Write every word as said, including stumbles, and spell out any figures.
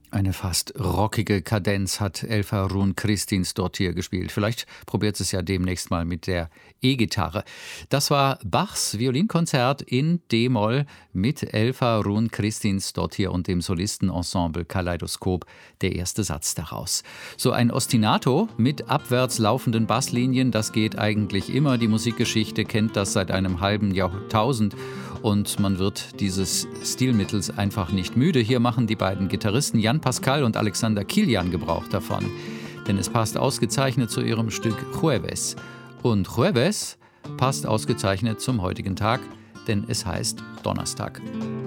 Eine fast rockige Kadenz hat Elfa Rún Kristinsdóttir gespielt. Vielleicht probiert es ja demnächst mal mit der E-Gitarre. Das war Bachs Violinkonzert in D-Moll mit Elfa Rún Kristinsdóttir und dem Solistenensemble Kaleidoskop. Der erste Satz daraus. So ein Ostinato mit abwärts laufenden Basslinien, das geht eigentlich immer. Die Musikgeschichte kennt das seit einem halben Jahrtausend. Und man wird dieses Stilmittels einfach nicht müde. Hier machen die beiden Gitarristen Jan Pascal und Alexander Kilian Gebrauch davon. Denn es passt ausgezeichnet zu ihrem Stück Jueves. Und Jueves passt ausgezeichnet zum heutigen Tag, denn es heißt Donnerstag.